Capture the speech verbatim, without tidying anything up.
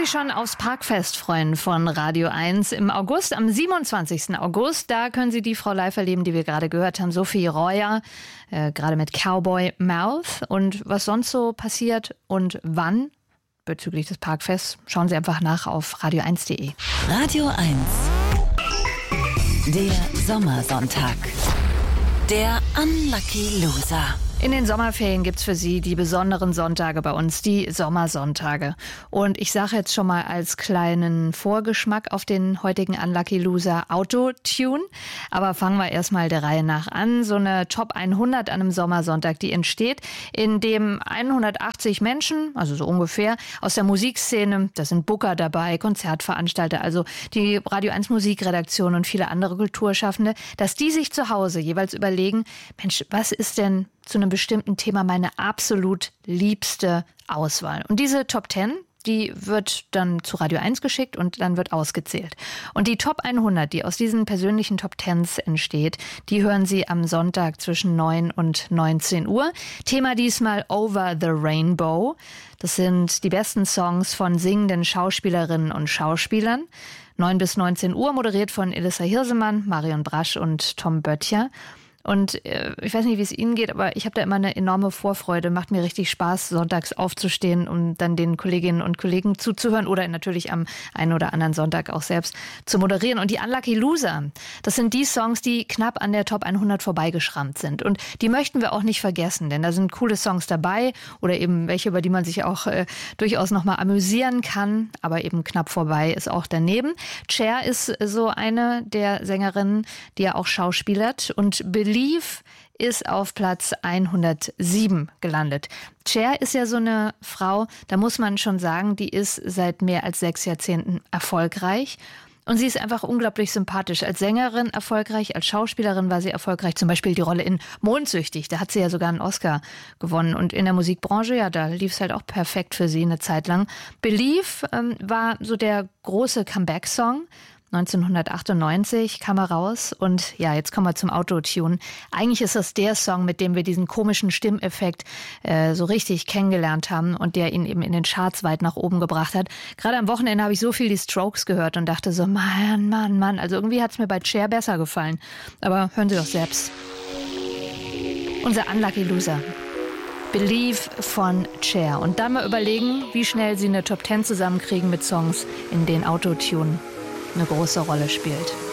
sich schon aufs Parkfest freuen von Radio eins im August, am siebenundzwanzigsten August. Da können Sie die Frau live erleben, die wir gerade gehört haben, Sophie Royer, äh, gerade mit Cowboy Mouth. Und was sonst so passiert und wann bezüglich des Parkfests, schauen Sie einfach nach auf radio eins punkt de. Radio eins. Der Sommersonntag. Der Unlucky Loser. In den Sommerferien gibt's für Sie die besonderen Sonntage bei uns, die Sommersonntage. Und ich sage jetzt schon mal als kleinen Vorgeschmack auf den heutigen Unlucky Loser Autotune. Aber fangen wir erstmal der Reihe nach an. So eine Top hundert an einem Sommersonntag, die entsteht, in dem hundertachtzig Menschen, also so ungefähr, aus der Musikszene, da sind Booker dabei, Konzertveranstalter, also die Radio eins Musikredaktion und viele andere Kulturschaffende, dass die sich zu Hause jeweils überlegen, Mensch, was ist denn zu einem bestimmten Thema meine absolut liebste Auswahl. Und diese Top zehn, die wird dann zu Radio eins geschickt und dann wird ausgezählt. Und die Top hundert, die aus diesen persönlichen Top Tens entsteht, die hören Sie am Sonntag zwischen neun und neunzehn Uhr. Thema diesmal Over the Rainbow. Das sind die besten Songs von singenden Schauspielerinnen und Schauspielern. neun bis neunzehn Uhr, moderiert von Elissa Hirsemann, Marion Brasch und Tom Böttcher. Und äh, ich weiß nicht, wie es Ihnen geht, aber ich habe da immer eine enorme Vorfreude. Macht mir richtig Spaß, sonntags aufzustehen, um dann den Kolleginnen und Kollegen zuzuhören oder natürlich am einen oder anderen Sonntag auch selbst zu moderieren. Und die Unlucky Loser, das sind die Songs, die knapp an der Top hundert vorbeigeschrammt sind. Und die möchten wir auch nicht vergessen, denn da sind coole Songs dabei oder eben welche, über die man sich auch äh, durchaus nochmal amüsieren kann, aber eben knapp vorbei ist auch daneben. Cher ist so eine der Sängerinnen, die ja auch schauspielert und Believe ist auf Platz hundertsieben gelandet. Cher ist ja so eine Frau, da muss man schon sagen, die ist seit mehr als sechs Jahrzehnten erfolgreich. Und sie ist einfach unglaublich sympathisch. Als Sängerin erfolgreich, als Schauspielerin war sie erfolgreich. Zum Beispiel die Rolle in Mondsüchtig, da hat sie ja sogar einen Oscar gewonnen. Und in der Musikbranche, ja, da lief es halt auch perfekt für sie eine Zeit lang. Believe ähm, war so der große Comeback-Song. neunzehnhundertachtundneunzig kam er raus und ja, jetzt kommen wir zum Autotune. Eigentlich ist das der Song, mit dem wir diesen komischen Stimmeffekt äh, so richtig kennengelernt haben und der ihn eben in den Charts weit nach oben gebracht hat. Gerade am Wochenende habe ich so viel die Strokes gehört und dachte so, Mann, Mann, Mann, also irgendwie hat es mir bei Cher besser gefallen. Aber hören Sie doch selbst. Unser Unlucky Loser. Believe von Cher. Und dann mal überlegen, wie schnell Sie eine Top zehn zusammenkriegen mit Songs, in denen Autotune eine große Rolle spielt.